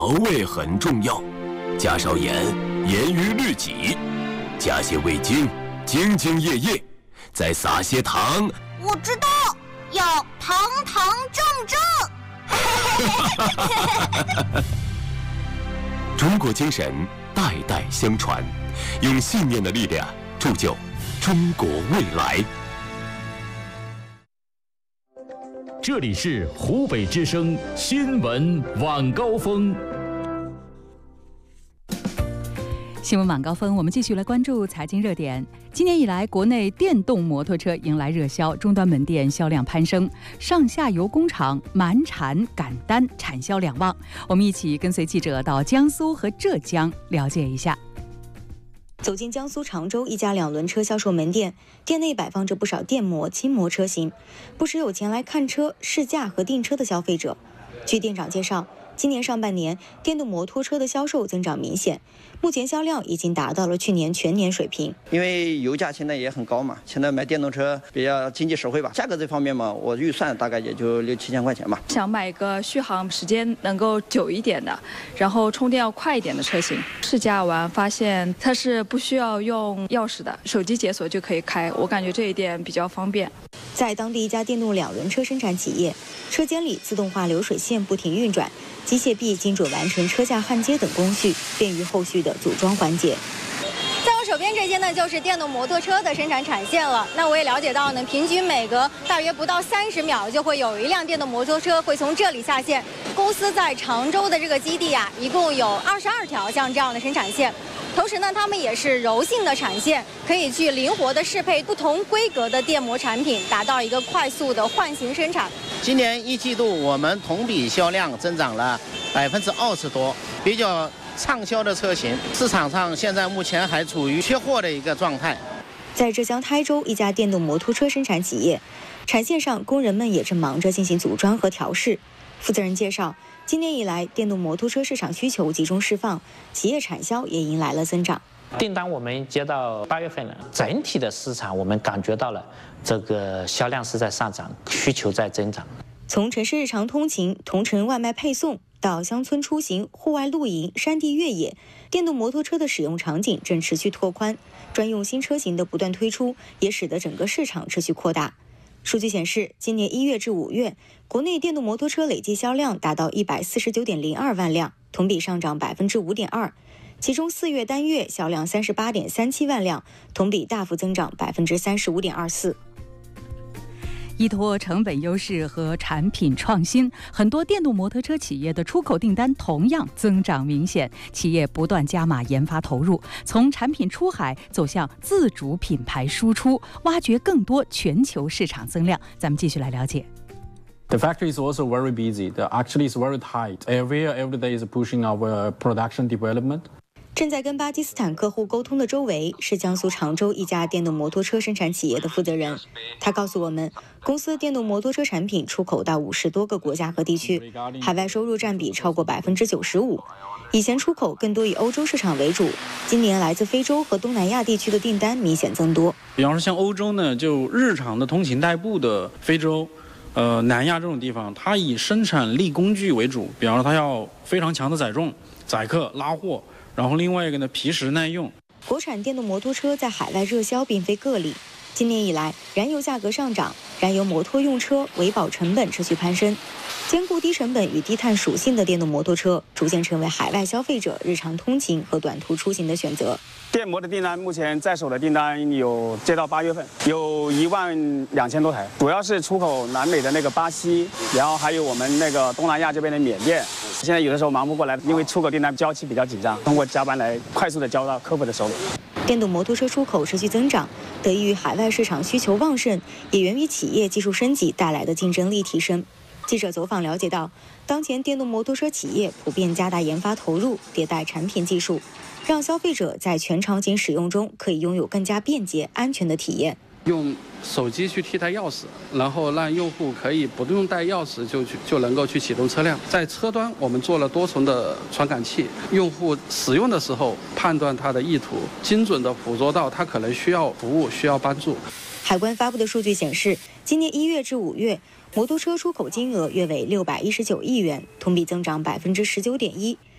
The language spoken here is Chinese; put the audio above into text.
调味很重要，加少盐，严于律己；加些味精，兢兢业业；再撒些糖。 我知道，要堂堂正正。 中国精神代代相传，用信念的力量铸就中国未来。 这里是湖北之声新闻晚高峰。 新闻晚高峰，我们继续来关注财经热点。今年以来，国内电动摩托车迎来热销，终端门店销量攀升，上下游工厂满产赶单，产销两旺。我们一起跟随记者到江苏和浙江了解一下。 走进江苏常州一家2轮车销售门店，店内摆放着不少电摩、轻摩车型，不时有前来看车、试驾和订车的消费者。据店长介绍，今年上半年电动摩托车的销售增长明显，目前销量已经达到了去年全年水平。 因为油价现在也很高嘛，现在买电动车比较经济实惠吧。价格这方面嘛，我预算大概也就6、7千块钱吧。 想买个续航时间能够久一点的，然后充电要快一点的车型。试驾完发现它是不需要用钥匙的，手机解锁就可以开，我感觉这一点比较方便。 在当地一家电动2轮车生产企业，车间里自动化流水线不停运转，机械臂精准完成车架焊接等工序，便于后续的组装环节。 在我手边这些呢，就是电动摩托车的生产产线了。那我也了解到呢，平均每隔大约不到30秒，就会有一辆电动摩托车会从这里下线。公司在常州的这个基地啊，一共有22条像这样的生产线。同时呢，它们也是柔性的产线，可以去灵活的适配不同规格的电摩产品，达到一个快速的换型生产。 今年1季度我们同比销量增长了20%多，比较畅销的车型，市场上现在目前还处于缺货的一个状态。 在浙江台州一家电动摩托车生产企业，产线上工人们也正忙着进行组装和调试。负责人介绍，今年以来，电动摩托车市场需求集中释放，企业产销也迎来了增长。 订单我们接到8月份了，整体的市场我们感觉到了这个销量是在上涨，需求在增长。 从城市日常通勤、同城外卖配送到乡村出行、户外露营、山地越野，电动摩托车的使用场景正持续拓宽，专用新车型的不断推出，也使得整个市场持续扩大。数据显示，今年1月至5月，国内电动摩托车累计销量达到149.02万辆，同比上涨5.2%。其中4月单月销量38.37万辆，同比大幅增长35.24%。 依托成本优势和产品创新，很多电动摩托车企业的出口订单同样增长明显。企业不断加码研发投入，从产品出海走向自主品牌输出，挖掘更多全球市场增量。咱们继续来了解。 The factory is also very busy. Actually, it's very tight. Every day is pushing our production development. 正在跟巴基斯坦客户沟通的周维是江苏常州一家电动摩托车生产企业的负责人。他告诉我们，公司电动摩托车产品出口到50多个国家和地区，海外收入占比超过95%。以前出口更多以欧洲市场为主，今年来自非洲和东南亚地区的订单明显增多。 比方说像欧洲呢，就日常的通勤代步的非洲。南亚这种地方，它以生产力工具为主，比方说它要非常强的载重、载客、拉货。然后另外一个呢，皮实耐用。 国产电动摩托车在海外热销并非个例。今年以来，燃油价格上涨，燃油摩托用车维保成本持续攀升，兼顾低成本与低碳属性的电动摩托车逐渐成为海外消费者日常通勤和短途出行的选择。 电摩的订单目前在手的订单有接到8月份，有12000多台，主要是出口南美的那个巴西，然后还有我们那个东南亚这边的缅甸。现在有的时候忙不过来，因为出口订单交期比较紧张，通过加班来快速的交到客户的手里。 电动摩托车出口持续增长，得益于海外市场需求旺盛，也源于企业技术升级带来的竞争力提升。记者走访了解到，当前电动摩托车企业普遍加大研发投入，迭代产品技术，让消费者在全场景使用中可以拥有更加便捷、安全的体验。 用手机去替代钥匙，然后让用户可以不用带钥匙就能够去启动车辆。在车端，我们做了多重的传感器，用户使用的时候判断他的意图，精准地捕捉到他可能需要服务、需要帮助。 海关发布的数据显示，今年1月至5月，摩托车出口金额约为619亿元，同比增长19.1%。